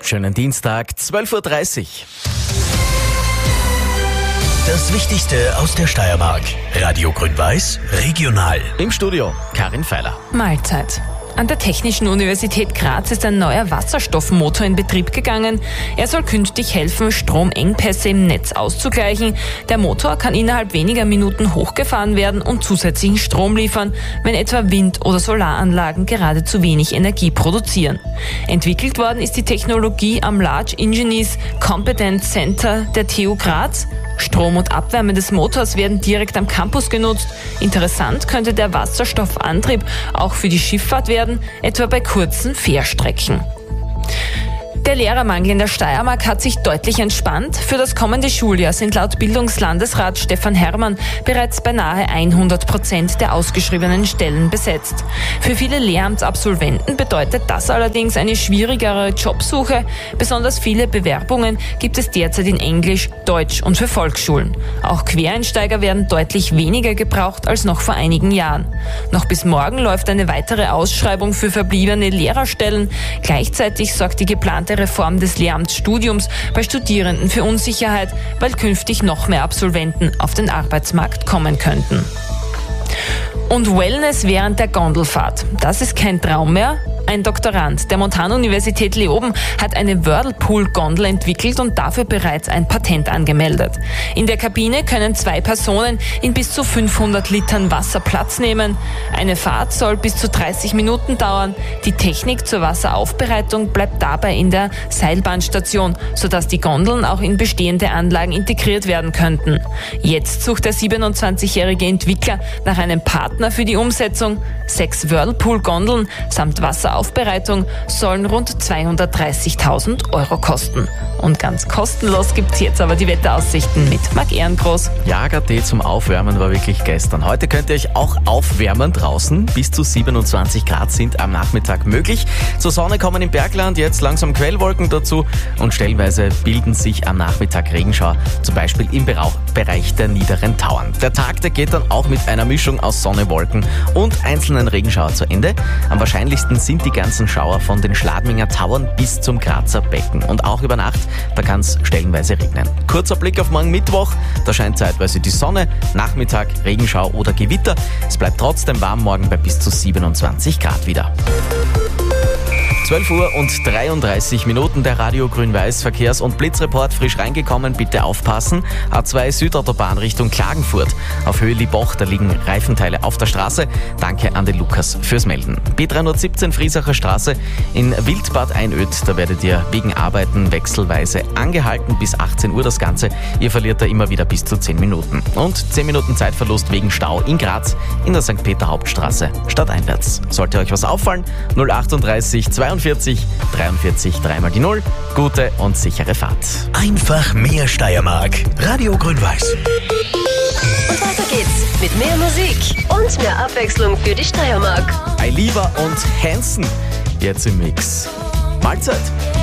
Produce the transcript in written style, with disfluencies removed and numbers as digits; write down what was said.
Schönen Dienstag, 12.30 Uhr. Das Wichtigste aus der Steiermark. Radio Grün-Weiß, regional. Im Studio Karin Feiler. Mahlzeit. An der Technischen Universität Graz ist ein neuer Wasserstoffmotor in Betrieb gegangen. Er soll künftig helfen, Stromengpässe im Netz auszugleichen. Der Motor kann innerhalb weniger Minuten hochgefahren werden und zusätzlichen Strom liefern, wenn etwa Wind- oder Solaranlagen gerade zu wenig Energie produzieren. Entwickelt worden ist die Technologie am Large Engineers Competence Center der TU Graz. Strom und Abwärme des Motors werden direkt am Campus genutzt. Interessant könnte der Wasserstoffantrieb auch für die Schifffahrt werden, etwa bei kurzen Fährstrecken. Der Lehrermangel in der Steiermark hat sich deutlich entspannt. Für das kommende Schuljahr sind laut Bildungslandesrat Stefan Herrmann bereits beinahe 100% der ausgeschriebenen Stellen besetzt. Für viele Lehramtsabsolventen bedeutet das allerdings eine schwierigere Jobsuche. Besonders viele Bewerbungen gibt es derzeit in Englisch, Deutsch und für Volksschulen. Auch Quereinsteiger werden deutlich weniger gebraucht als noch vor einigen Jahren. Noch bis morgen läuft eine weitere Ausschreibung für verbliebene Lehrerstellen. Gleichzeitig sorgt die geplante Reform des Lehramtsstudiums bei Studierenden für Unsicherheit, weil künftig noch mehr Absolventen auf den Arbeitsmarkt kommen könnten. Und Wellness während der Gondelfahrt. Das ist kein Traum mehr. Ein Doktorand der Montanuniversität Leoben hat eine Whirlpool-Gondel entwickelt und dafür bereits ein Patent angemeldet. In der Kabine können 2 Personen in bis zu 500 Litern Wasser Platz nehmen. Eine Fahrt soll bis zu 30 Minuten dauern. Die Technik zur Wasseraufbereitung bleibt dabei in der Seilbahnstation, sodass die Gondeln auch in bestehende Anlagen integriert werden könnten. Jetzt sucht der 27-jährige Entwickler nach einem Partner für die Umsetzung. 6 Whirlpool-Gondeln samt Wasseraufbereitung sollen rund 230.000 Euro kosten. Und ganz kostenlos gibt's jetzt aber die Wetteraussichten mit Marc Ehrengroß. Ja, gerade zum Aufwärmen war wirklich gestern. Heute könnt ihr euch auch aufwärmen draußen. Bis zu 27 Grad sind am Nachmittag möglich. Zur Sonne kommen im Bergland jetzt langsam Quellwolken dazu und stellenweise bilden sich am Nachmittag Regenschauer, zum Beispiel im Bereich der niederen Tauern. Der Tag, der geht dann auch mit einer Mischung aus Sonne, Wolken und einzelnen Regenschauer zu Ende. Am wahrscheinlichsten sind die ganzen Schauer von den Schladminger Tauern bis zum Grazer Becken. Und auch über Nacht, da kann es stellenweise regnen. Kurzer Blick auf morgen Mittwoch, da scheint zeitweise die Sonne, Nachmittag Regenschau oder Gewitter. Es bleibt trotzdem warm morgen bei bis zu 27 Grad wieder. 12 Uhr und 33 Minuten, der Radio Grün-Weiß Verkehrs- und Blitzreport frisch reingekommen. Bitte aufpassen. A2 Südautobahn Richtung Klagenfurt. Auf Höhe Liebach, da liegen Reifenteile auf der Straße. Danke an den Lukas fürs Melden. B317 Friesacher Straße in Wildbad Einöd. Da werdet ihr wegen Arbeiten wechselweise angehalten. Bis 18 Uhr das Ganze. Ihr verliert da immer wieder bis zu 10 Minuten. Und 10 Minuten Zeitverlust wegen Stau in Graz in der St. Peter Hauptstraße stadteinwärts. Sollte euch was auffallen, 038 42 43 3 die 0. Gute und sichere Fahrt. Einfach mehr Steiermark. Radio Grün-Weiß. Und weiter geht's mit mehr Musik und mehr Abwechslung für die Steiermark. Eiliva und Hansen jetzt im Mix. Mahlzeit!